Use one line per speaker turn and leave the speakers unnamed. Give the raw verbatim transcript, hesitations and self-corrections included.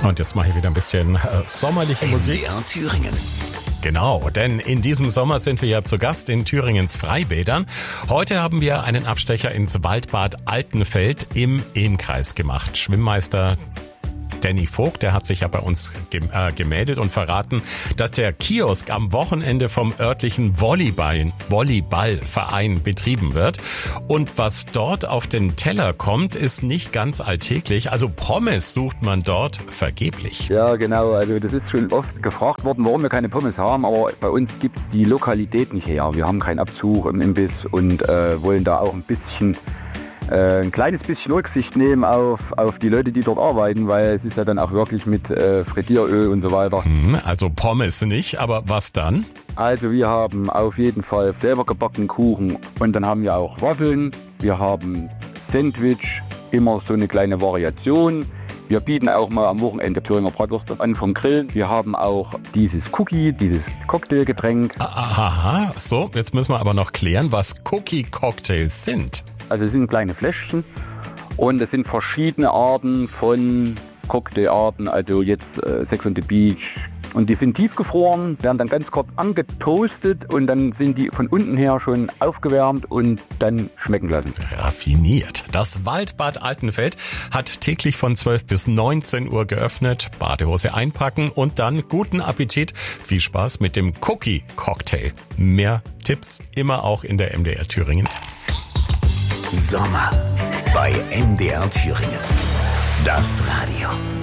Und jetzt mache ich wieder ein bisschen äh, sommerliche Musik.
M D R Thüringen.
Genau, denn in diesem Sommer sind wir ja zu Gast in Thüringens Freibädern. Heute haben wir einen Abstecher ins Waldbad Altenfeld im Ilmkreis gemacht. Schwimmmeister Danny Vogt, der hat sich ja bei uns äh, gemeldet und verraten, dass der Kiosk am Wochenende vom örtlichen Volleyball, Volleyballverein betrieben wird. Und was dort auf den Teller kommt, ist nicht ganz alltäglich. Also Pommes sucht man dort vergeblich.
Ja, genau. Also das ist schon oft gefragt worden, warum wir keine Pommes haben. Aber bei uns gibt's die Lokalität nicht her. Wir haben keinen Abzug im Imbiss und äh, wollen da auch ein bisschen Äh, ein kleines bisschen Rücksicht nehmen auf, auf die Leute, die dort arbeiten, weil es ist ja dann auch wirklich mit äh, Frittieröl und so weiter.
Also Pommes nicht, aber was dann?
Also wir haben auf jeden Fall selber gebackenen Kuchen und dann haben wir auch Waffeln, wir haben Sandwich, immer so eine kleine Variation. Wir bieten auch mal am Wochenende Thüringer Bratwürste an vom Grillen. Wir haben auch dieses Cookie, dieses Cocktailgetränk.
Aha, so, jetzt müssen wir aber noch klären, was Cookie-Cocktails sind.
Also es sind kleine Fläschchen und es sind verschiedene Arten von Cocktailarten, also jetzt äh, Sex on the Beach. Und die sind tiefgefroren, werden dann ganz kurz angetoastet und dann sind die von unten her schon aufgewärmt und dann schmecken lassen.
Raffiniert. Das Waldbad Altenfeld hat täglich von zwölf bis neunzehn Uhr geöffnet. Badehose einpacken und dann guten Appetit. Viel Spaß mit dem Cookie-Cocktail. Mehr Tipps immer auch in der M D R Thüringen.
Sommer bei M D R Thüringen. Das Radio.